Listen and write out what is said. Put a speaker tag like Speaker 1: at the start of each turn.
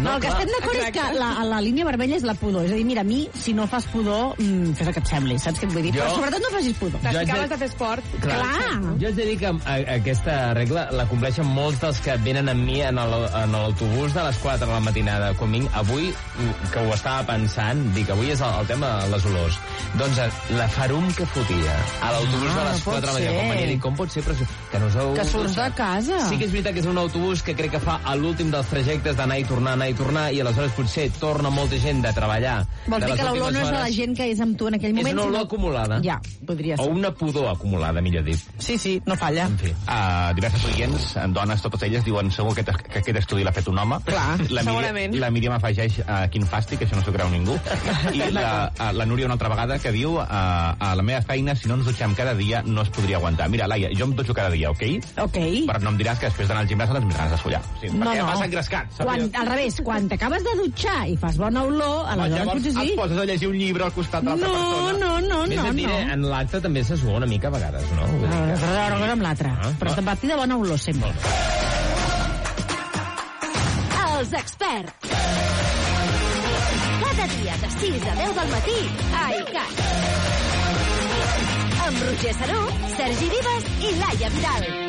Speaker 1: No, el que estem d'acord és que la línia vermella és la pudor. És a dir, mira, a mi, si no fas pudor, fes el que et sembli, saps què et vull dir? Però sobretot no facis pudor.
Speaker 2: Si acabes de fer esport...
Speaker 1: Clar.
Speaker 3: Jo haig de dir que aquesta regla la compleixen molts dels que venen amb mi en l'autobús de les 4 de la matinada. Com vinc, avui, que ho estava pensant, dic, avui és el tema de les olors. Doncs la farum que fotia a l'autobús de les 4 de la matinada. Com venia, dic, com pot ser? Però que no us heu...
Speaker 1: Que surts de casa.
Speaker 3: Sí que és veritat que és un autobús que crec que fa a l'últim dels trajectes d'anar i tornar, i aleshores potser torna molta gent de treballar.
Speaker 1: Vols dir que l'olor no és de la gent que és amb tu en aquell moment?
Speaker 3: És una olor acumulada.
Speaker 1: Ja, podria ser.
Speaker 3: O una pudor acumulada, millor dit.
Speaker 1: Sí, no falla.
Speaker 3: En fi.
Speaker 4: Diverses oients, dones, totes elles, diuen segur que aquest estudi l'ha fet un home.
Speaker 1: Clar,
Speaker 2: segurament.
Speaker 4: La Míriam afegeix quin fàstic, això no s'ho creu ningú. I la Núria una altra vegada que diu a la meva feina, si no ens dutxem cada dia, no es podria aguantar. Mira, Laia, jo em dutxo cada dia, ok?
Speaker 1: Ok.
Speaker 4: Però no em diràs que després d'anar al gimnàs no tens més ganes de follar. Sí, perquè vas engrescat.
Speaker 1: Al revés, quan t'acabes de dutxar i fas bona olor, aleshores potser sí.
Speaker 4: Et poses a llegir un llibre al costat de l'altra persona.
Speaker 1: No.
Speaker 3: Més a dir, en l'acte també se sua una mica a vegades, no?
Speaker 1: Una cosa amb l'altra. Però a partir de bona olor, sempre.
Speaker 5: Els experts. Cada dia de 6 a 10 del matí a ICAT. Amb Roger Saró, Sergi Vives i Laia Vidal.